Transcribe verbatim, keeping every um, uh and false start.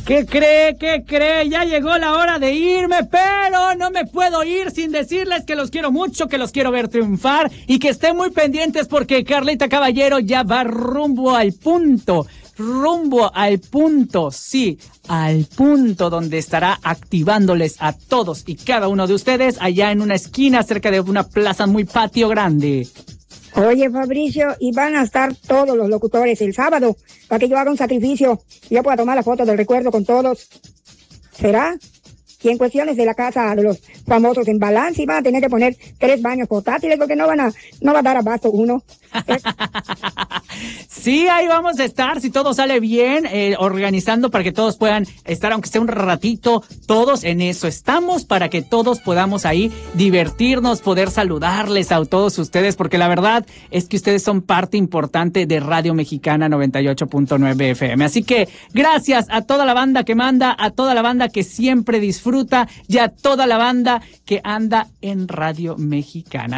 ¿Qué cree? ¿Qué cree? Ya llegó la hora de irme, pero no me puedo ir sin decirles que los quiero mucho, que los quiero ver triunfar y que estén muy pendientes porque Carlita Caballero ya va rumbo al punto, rumbo al punto, sí, al punto donde estará activándoles a todos y cada uno de ustedes allá en una esquina cerca de una plaza muy patio grande. Oye, Fabricio, y van a estar todos los locutores el sábado para que yo haga un sacrificio y yo pueda tomar la foto del recuerdo con todos. ¿Será? Y en cuestiones de la casa de los famosos en balance, van a tener que poner tres baños portátiles porque no van a, no va a dar abasto uno. Sí, ahí vamos a estar, si todo sale bien, eh, organizando para que todos puedan estar, aunque sea un ratito, todos en eso estamos, para que todos podamos ahí divertirnos, poder saludarles a todos ustedes, porque la verdad es que ustedes son parte importante de Radio Mexicana noventa y ocho punto nueve F M. Así que gracias a toda la banda que manda, a toda la banda que siempre disfruta y a toda la banda que anda en Radio Mexicana.